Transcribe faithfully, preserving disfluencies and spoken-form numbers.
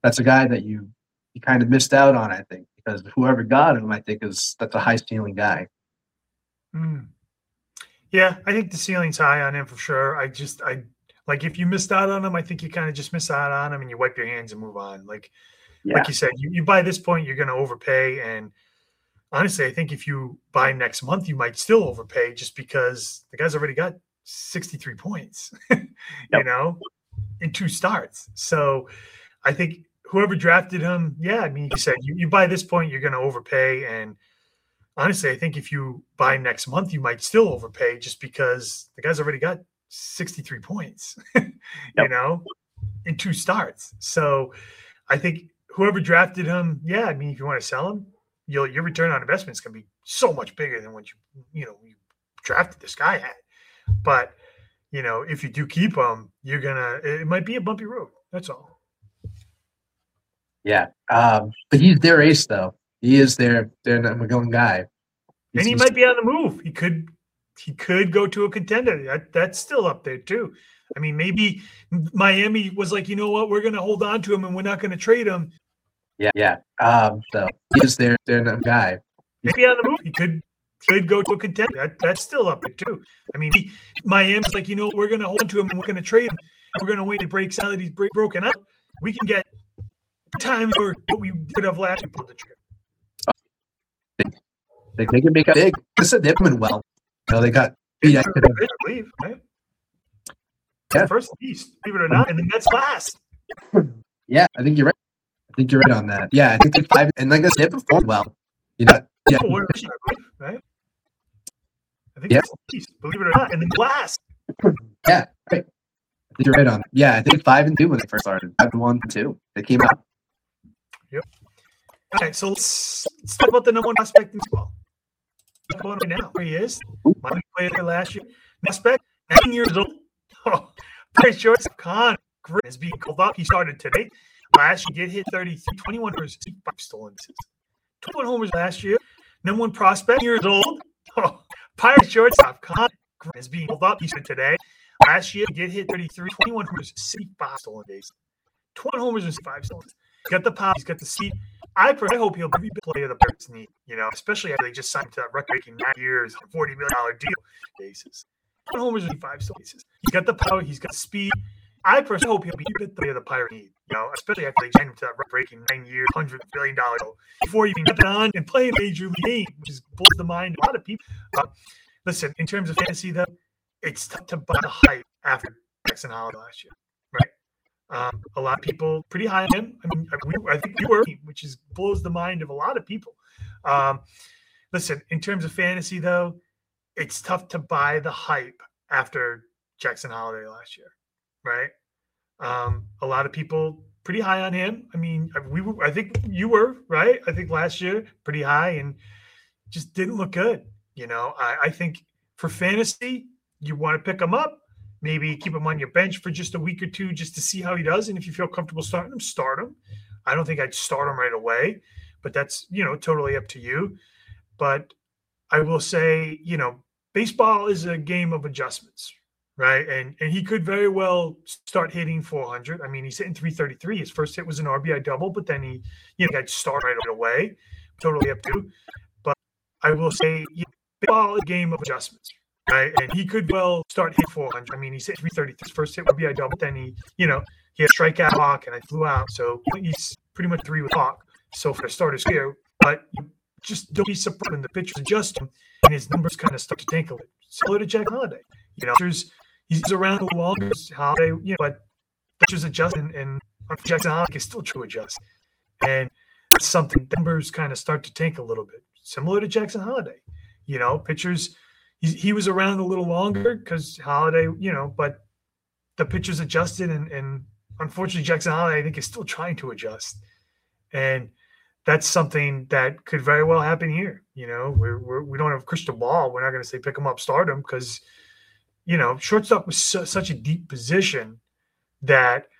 that's a guy that you you kind of missed out on, I think, because whoever got him, I think, is that's a high ceiling guy. Mm. Yeah, I think the ceiling's high on him for sure. I just I like if you missed out on him, I think you kind of just miss out on him and you wipe your hands and move on. Like Yeah. like you said, you, you by this point you're going to overpay, and honestly, I think if you buy next month, you might still overpay just because the guy's already got sixty-three points, you Yep. know, in two starts. So I think whoever drafted him, yeah, I mean, you said you, you buy this point, you're going to overpay. And honestly, I think if you buy next month, you might still overpay just because the guy's already got sixty-three points, you Yep. know, in two starts. So I think whoever drafted him, yeah, I mean, if you want to sell him, you'll, your return on investment is going to be so much bigger than what you, you know, you drafted this guy at. But, you know, if you do keep him, you're going to, it might be a bumpy road. That's all. Yeah. Um, but he's their ace, though. He is their, their number one guy. He's, and he he's, might be on the move. He could, he could go to a contender. That, that's still up there too. I mean, maybe Miami was like, you know what, we're going to hold on to him and we're not going to trade him. Yeah, yeah. Um, so he is their, their number one guy. He's, maybe on the move. He could, could go to a contender. That, that's still up there too. I mean, he, Miami's like, you know, we're going to hold on to him and we're going to trade him. We're going to wait to break out that he's break, broken up. We can get time for what we did have last year. Pull the trigger. They, they can make it big. I said they've been well. You know, they got beat. I believe, right? Yeah. First East, believe it or not, and then that's last. Yeah, I think you're right. I think you're right on that. Yeah, I think they're five, and like I said, they performed well. You know, yeah, oh, right? I think yeah. that's East, believe it or not, and then last. Yeah, right. I think you're right on that. Yeah, I think five and two when they first started. Five and one and two. They came out. Yep. All right, so let's, let's talk about the number one prospect in baseball. Talk about him right now. Where he is. Miami played there last year. Prospect, nineteen years old. Oh, play shorts. Con is being called up. He started today. Last year, did hit thirty-three, twenty-one homers, five stolen bases. twenty-one homers last year. Number one prospect, years old. Oh, Pirate shortstop. Con is being called up. He started today. Last year, he did hit thirty-three, twenty-one homers, sixty-five stolen bases. twenty homers and five stolen. He's got the power. He's got the speed. I, I hope he'll be every player the Pirates need, you know, especially after they just signed to that record-breaking nine years, forty million dollars deal basis. twenty homers and five stolen bases. He's got the power. He's got the speed. I personally hope he'll be the player the Pirates need, you know, especially after they signed him to that record-breaking nine years, one hundred billion dollars deal before he even got on and play a major league game, which is blows the mind of a lot of people. Uh, listen, in terms of fantasy, though, it's tough to buy the hype after Jackson Holliday last year, right? Um, a lot of people pretty high on him. I mean, we, I think we were, which is blows the mind of a lot of people. Um, listen, in terms of fantasy, though, it's tough to buy the hype after Jackson Holliday last year, right? Um, a lot of people pretty high on him. I mean, we were, I think you were, right? I think last year pretty high and just didn't look good. You know, I, I think for fantasy, you want to pick him up. Maybe keep him on your bench for just a week or two just to see how he does. And if you feel comfortable starting him, start him. I don't think I'd start him right away, but that's, you know, totally up to you. But I will say, you know, baseball is a game of adjustments, right? And and he could very well start hitting four hundred. I mean, he's hitting three thirty-three. His first hit was an R B I double, but then he, you know, I'd start right away. Totally up to you. But I will say, you know, baseball is a game of adjustments. Right, and he could well start hit four hundred. I mean, he's hit three thirty. His first hit would be a double. Then he, you know, he had a strikeout Hawk, and I flew out. So he's pretty much three with Hawk. So for the starters here, but just don't be surprised when the pitchers adjust him and his numbers kind of start to tank a little. Similar to Jack Holliday, you know, there's he's around the longest Holliday, you know, but pitchers adjust, and, and Jackson Holliday is still true adjust, and that's something. The numbers kind of start to tank a little bit, similar to Jackson Holliday. You know, pitchers. He, he was around a little longer because Holliday, you know, but the pitchers adjusted, and, and unfortunately, Jackson Holliday, I think, is still trying to adjust. And that's something that could very well happen here. You know, we're, we're, we don't have a crystal ball. We're not going to say pick him up, start him, because, you know, shortstop was su- such a deep position that